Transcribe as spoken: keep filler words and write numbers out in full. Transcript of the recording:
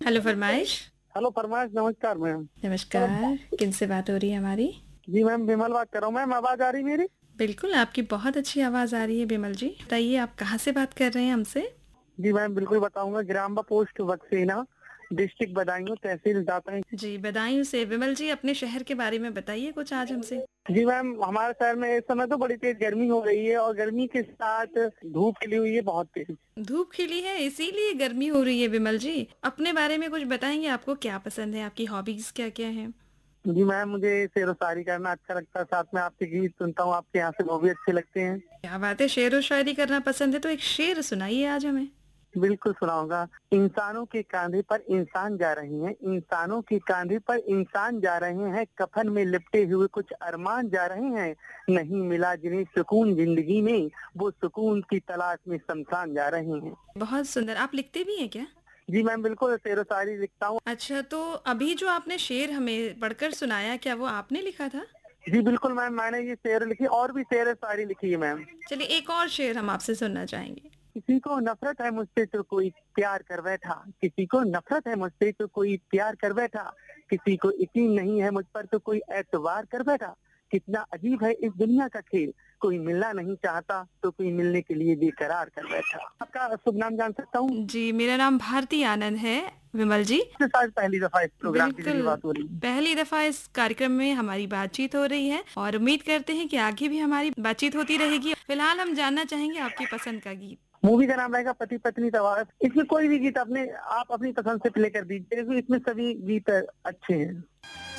Hello फरमाइश। Hello फरमाइश, नमस्कार मैम। नमस्कार, किनसे बात हो रही है हमारी? जी मैम, विमल बात कर रहा हूँ। मैम आवाज आ रही मेरी? बिल्कुल, आपकी बहुत अच्छी आवाज़ आ रही है बिमल जी। बताइए आप कहाँ से बात कर रहे हैं हमसे? जी मैम, बिल्कुल बताऊंगा। ग्राम पोस्ट बक्सेना, डिस्ट्रिक्ट बदायूं, तहसील दाता। जी, बदायूं से। विमल जी अपने शहर के बारे में बताइए कुछ आज हमसे। जी मैम, हमारे शहर में इस समय तो बड़ी तेज गर्मी हो रही है और गर्मी के साथ धूप खिली हुई है बहुत तेज। धूप खिली है इसीलिए गर्मी हो रही है विमल जी। अपने बारे में कुछ बताएंगे, आपको क्या पसंद है, आपकी हॉबीज क्या क्या है? जी मैम, मुझे शेर व शायरी करना अच्छा लगता है, साथ में आपके गीत सुनता हूँ, आपके यहाँ से वो भी अच्छे लगते हैं। क्या बात है, शेर व शायरी करना पसंद है तो एक शेर सुनाइए आज हमें। बिल्कुल सुनाऊंगा। इंसानों के कांधे पर इंसान जा रहे हैं, इंसानों के कांधे पर इंसान जा रहे हैं, कफन में लिपटे हुए कुछ अरमान जा रहे हैं। नहीं मिला जिन्हें सुकून जिंदगी में, वो सुकून की तलाश में शमशान जा रहे हैं। बहुत सुंदर। आप लिखते भी हैं क्या? जी मैम, बिल्कुल शेर व शायरी लिखता हूँ। अच्छा, तो अभी जो आपने शेर हमें पढ़कर सुनाया, क्या वो आपने लिखा था? जी बिल्कुल मैम, मैंने ये शेर लिखी और भी शेर व शायरी लिखी है मैम। चलिए एक और शेर हम आपसे सुनना चाहेंगे। किसी को नफरत है मुझसे तो कोई प्यार कर बैठा, किसी को नफरत है मुझसे तो कोई प्यार कर बैठा, किसी को यकीन नहीं है मुझ पर तो कोई एतबार कर बैठा। कितना अजीब है इस दुनिया का खेल, कोई मिलना नहीं चाहता तो कोई मिलने के लिए बेकरार कर बैठा। आपका शुभ नाम जान सकता हूँ? जी, मेरा नाम भारती आनंद है विमल जी। इसके साथ पहली दफा इस प्रोग्राम के बिल्कुल, जरिए बात हो रही है। पहली दफा इस कार्यक्रम में हमारी बातचीत हो रही है और उम्मीद करते हैं कि आगे भी हमारी बातचीत होती रहेगी। फिलहाल हम जानना चाहेंगे आपकी पसंद का गीत। मूवी का नाम रहेगा पति पत्नी तवार। इसमें कोई भी गीत अपने आप अपनी पसंद से प्ले कर दीजिए, इसमें सभी गीत अच्छे हैं।